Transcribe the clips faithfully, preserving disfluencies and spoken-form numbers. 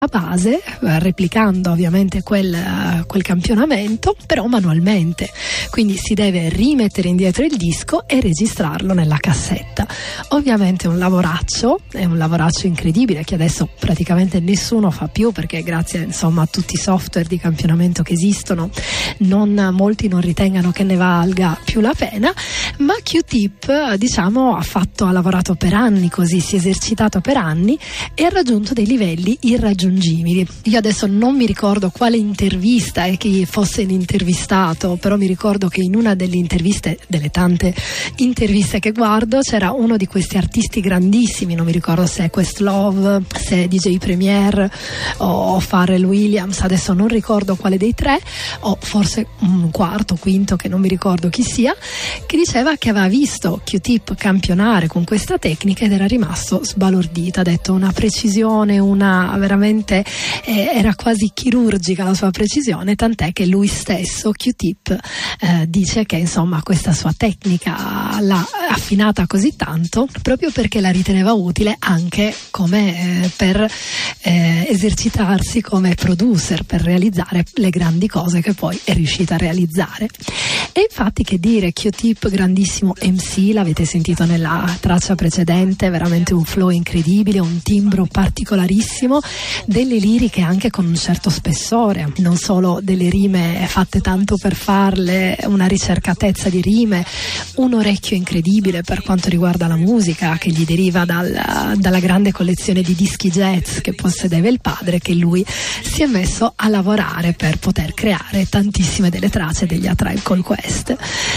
a base, replicando ovviamente quel, uh, quel campionamento, però manualmente, quindi si deve rimettere indietro il disco e registrarlo nella cassetta. Ovviamente è un lavoraccio, è un lavoraccio incredibile che adesso praticamente nessuno fa più, perché grazie insomma a tutti i software di campionamento che esistono non, molti non ritengano che ne valga più la pena, ma Q-Tip diciamo ha fatto, ha lavorato per anni così, si è esercitato per anni e ha raggiunto dei livelli irraggiungibili. Io adesso non mi ricordo quale intervista e chi fosse l'intervistato, però mi ricordo che in una delle interviste, delle tante interviste che guardo, c'era uno di questi artisti grandissimi, non mi ricordo se è Questlove, se è D J Premier o Pharrell Williams, adesso non ricordo quale dei tre, o forse un quarto, quinto, che non mi ricordo chi sia, che diceva che aveva visto Q-Tip campionare con questa tecnica ed era rimasto sbalordito, ha detto una precisione, una veramente eh, era quasi chirurgica la sua precisione, tant'è che lui stesso, Q-Tip, eh, dice che insomma questa sua tecnica l'ha affinata così tanto proprio perché la riteneva utile anche come eh, per eh, esercitarsi come producer, per realizzare le grandi cose che poi è riuscita a realizzare. E infatti, che dire, Q-Tip grandissimo M C, l'avete sentito nella traccia precedente, veramente un flow incredibile, un timbro particolarissimo, delle liriche anche con un certo spessore, non solo delle rime fatte tanto per farle, una ricercatezza di rime, un orecchio incredibile per quanto riguarda la musica che gli deriva dal, dalla grande collezione di dischi jazz che possedeva il padre, che lui si è messo a lavorare per poter creare tantissime delle tracce degli A Tribe Called Quest.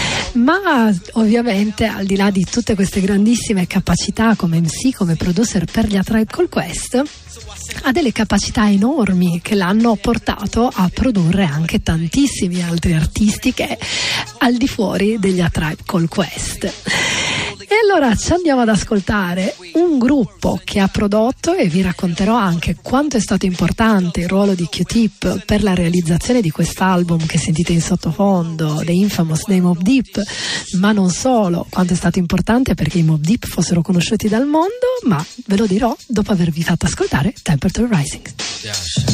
Ma ovviamente al di là di tutte queste grandissime capacità come M C, come producer per gli A Tribe Called Quest, ha delle capacità enormi che l'hanno portato a produrre anche tantissimi altri artisti che al di fuori degli A Tribe Called Quest. E allora ci andiamo ad ascoltare un gruppo che ha prodotto, e vi racconterò anche quanto è stato importante il ruolo di Q-Tip per la realizzazione di quest'album che sentite in sottofondo, The Infamous dei Mobb Deep, ma non solo, quanto è stato importante perché i Mobb Deep fossero conosciuti dal mondo, ma ve lo dirò dopo avervi fatto ascoltare Temperature Rising. Yeah.